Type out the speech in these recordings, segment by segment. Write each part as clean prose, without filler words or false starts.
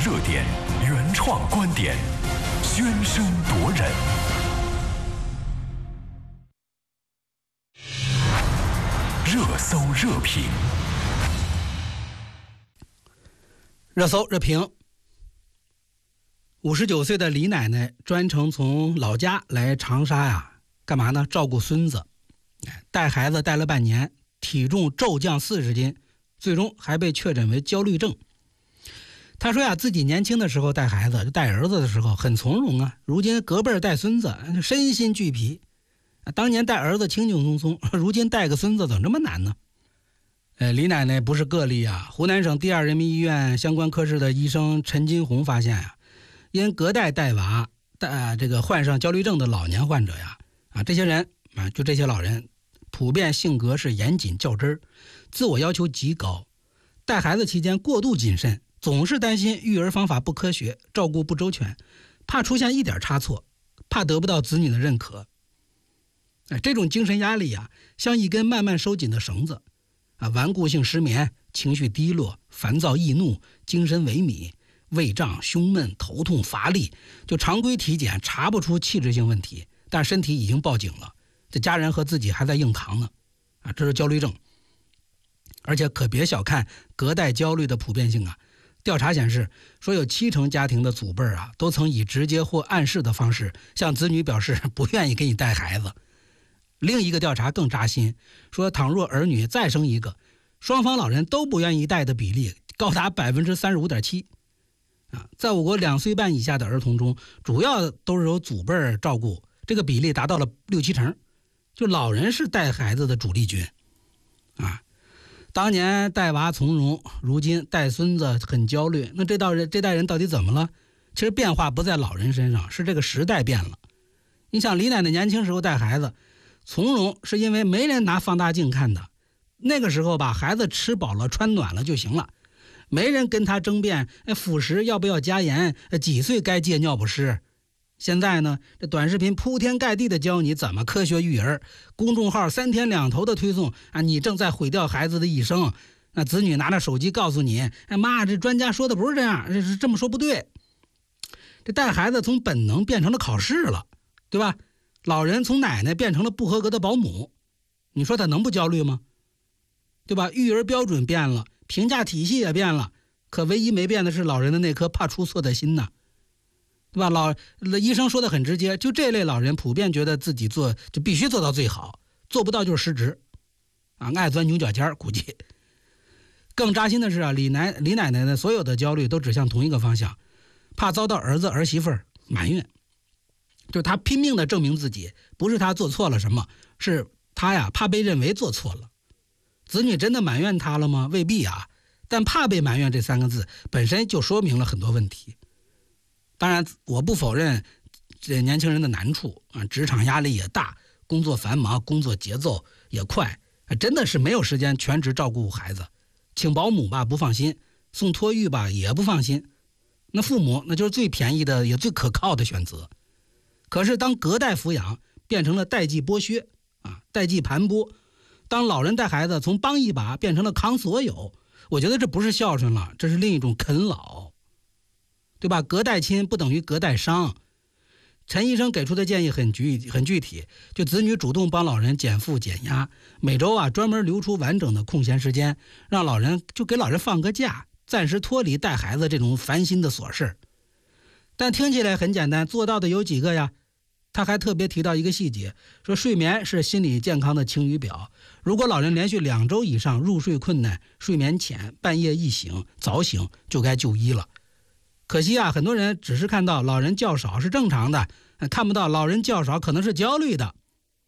热点，原创观点，宣声夺人。热搜热评， 热搜热评。59岁的李奶奶专程从老家来长沙干嘛呢？照顾孙子，带孩子带了半年，体重骤降40斤，最终还被确诊为焦虑症。他说自己年轻的时候带孩子带儿子的时候很从容啊，如今隔辈带孙子身心俱疲。当年带儿子轻轻松松，如今带个孙子怎么这么难呢？李奶奶不是个例啊。湖南省第2人民医院相关科室的医生陈金红发现因隔代带娃患上焦虑症的老年患者这些人就这些老人普遍性格是严谨较真，自我要求极高，带孩子期间过度谨慎，总是担心育儿方法不科学，照顾不周全，怕出现一点差错，怕得不到子女的认可。这种精神压力像一根慢慢收紧的绳子顽固性失眠，情绪低落，烦躁易怒，精神萎靡，胃胀、胸闷、头痛、乏力，就常规体检查不出器质性问题，但身体已经报警了，这家人和自己还在硬扛呢这是焦虑症。而且可别小看隔代焦虑的普遍性调查显示说有70%家庭的祖辈都曾以直接或暗示的方式向子女表示不愿意给你带孩子。另一个调查更扎心，说倘若儿女再生一个，双方老人都不愿意带的比例高达 35.7%。在我国2岁半以下的儿童中，主要都是由祖辈照顾，这个比例达到了6-7成，就老人是带孩子的主力军当年带娃从容，如今带孙子很焦虑。那这代人到底怎么了？其实变化不在老人身上，是这个时代变了。你想李奶奶年轻时候带孩子从容，是因为没人拿放大镜看的，那个时候孩子吃饱了穿暖了就行了，没人跟他争辩辅食要不要加盐，几岁该戒尿不湿。现在呢，这短视频铺天盖地的教你怎么科学育儿，公众号3天2头的推送你正在毁掉孩子的一生。那子女拿着手机告诉你妈，这专家说的不是这样，这么说不对。这带孩子从本能变成了考试了，对吧？老人从奶奶变成了不合格的保姆，你说他能不焦虑吗？对吧？育儿标准变了，评价体系也变了，可唯一没变的是老人的那颗怕出错的心对吧？医生说的很直接，就这类老人普遍觉得自己做就必须做到最好，做不到就是失职爱钻牛角尖。估计更扎心的是李奶奶的所有的焦虑都指向同一个方向，怕遭到儿子儿媳妇埋怨，就是他拼命的证明自己，不是他做错了什么，是他怕被认为做错了。子女真的埋怨他了吗？未必但怕被埋怨这3个字本身就说明了很多问题。当然我不否认这年轻人的难处职场压力也大，工作繁忙，工作节奏也快真的是没有时间全职照顾孩子，请保姆不放心，送托育也不放心，那父母那就是最便宜的也最可靠的选择。可是当隔代抚养变成了代际剥削代际盘剥，当老人带孩子从帮一把变成了扛所有，我觉得这不是孝顺了，这是另一种啃老，对吧？隔代亲不等于隔代伤。陈医生给出的建议很具体，就子女主动帮老人减负减压，每周专门留出完整的空闲时间，让给老人放个假，暂时脱离带孩子这种烦心的琐事。但听起来很简单，做到的有几个呀？他还特别提到一个细节，说睡眠是心理健康的晴雨表，如果老人连续2周以上入睡困难，睡眠浅，半夜易醒早醒，就该就医了。可惜很多人只是看到老人较少是正常的，看不到老人较少可能是焦虑的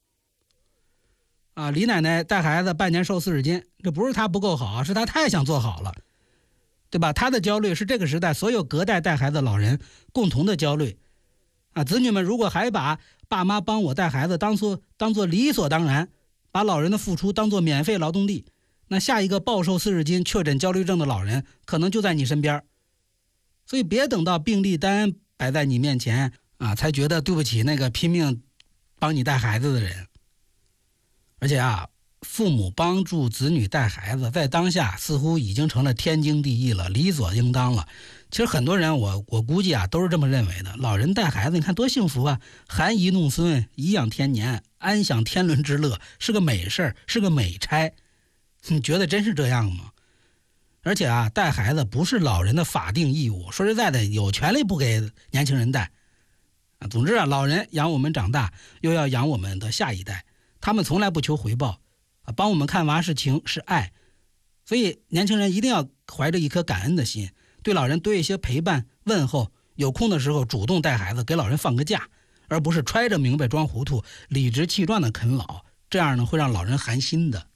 李奶奶带孩子半年瘦40斤，这不是她不够好，是她太想做好了，对吧？她的焦虑是这个时代所有隔代带孩子老人共同的焦虑子女们如果还把爸妈帮我带孩子当作理所当然，把老人的付出当作免费劳动力，那下一个暴瘦40斤确诊焦虑症的老人可能就在你身边。所以别等到病历单摆在你面前才觉得对不起那个拼命帮你带孩子的人。而且父母帮助子女带孩子，在当下似乎已经成了天经地义了，理所应当了。其实很多人我估计都是这么认为的。老人带孩子，你看多幸福啊，含饴弄孙，颐养天年，安享天伦之乐，是个美事儿，是个美差。你觉得真是这样吗？而且带孩子不是老人的法定义务，说实在的，有权利不给年轻人带。总之老人养我们长大，又要养我们的下一代，他们从来不求回报，帮我们看娃是情是爱。所以年轻人一定要怀着一颗感恩的心，对老人多一些陪伴问候，有空的时候主动带孩子，给老人放个假，而不是揣着明白装糊涂，理直气壮的啃老，这样呢会让老人寒心的。